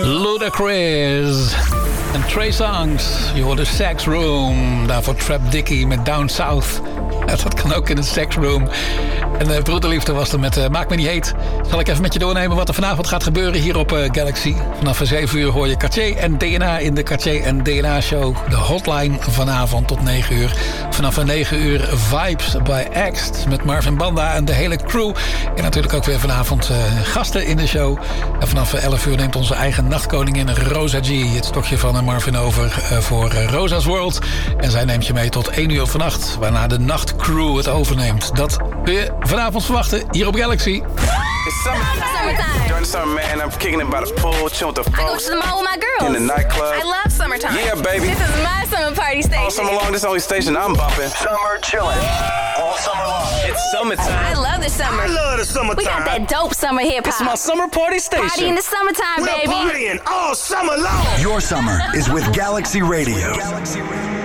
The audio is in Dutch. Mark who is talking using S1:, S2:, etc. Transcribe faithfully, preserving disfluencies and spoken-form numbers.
S1: Ludacris en Trey Songz. Je hoort de Sex Room. Daarvoor Trap Dickie met Down South. Ja, dat kan ook in de Sex Room. En uh, Broederliefde was er met uh, Maak me niet heet. Zal ik even met je doornemen wat er vanavond gaat gebeuren hier op uh, Galaxy. Vanaf zeven uur hoor je Cartier en D N A in de Cartier en D N A show. De hotline vanavond tot negen uur. Vanaf negen uur Vibes bij Axt met Marvin Banda en de hele crew. En natuurlijk ook weer vanavond uh, gasten in de show. En vanaf elf uur neemt onze eigen nachtkoningin Rosa G het stokje van Marvin over uh, voor uh, Rosa's World. En zij neemt je mee tot één uur vannacht. Waarna de nachtcrew het overneemt. Dat kun je vanavond verwachten hier op Galaxy.
S2: It's summertime. During the summer, man, I'm kicking it by the pool, chilling with the folks.
S3: I go to the mall with my girls.
S2: In the nightclub.
S3: I love summertime.
S2: Yeah, baby.
S3: This is my summer party station.
S2: All summer long, this is the only station I'm bumping.
S4: Summer chilling. All summer long.
S2: It's summertime.
S3: I love the summer.
S4: I love the summertime.
S3: We got that dope summer hip hop.
S2: It's my summer party station.
S3: Party in the summertime,
S4: We're
S3: baby.
S4: partying all summer long.
S5: Your summer is with Galaxy Radio. Galaxy Radio.